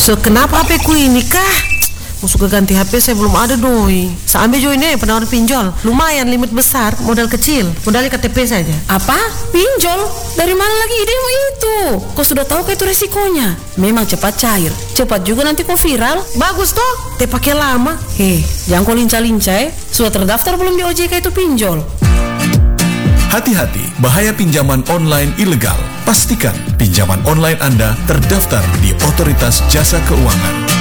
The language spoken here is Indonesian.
So kenapa HP ku ini kah? Mau suka ganti HP saya belum ada doi. Saya ambil jo ini penawar pinjol. Lumayan limit besar, modal kecil. Modalnya KTP saja. Apa? Pinjol? Dari mana lagi idemu itu? Kau sudah tahu itu resikonya. Memang cepat cair. Cepat juga nanti kau viral. Bagus toh, te pakai lama. Jangan kau lincah-lincah. Sudah terdaftar belum di OJK itu pinjol? Hati-hati, bahaya pinjaman online ilegal. Pastikan pinjaman online Anda terdaftar di Otoritas Jasa Keuangan.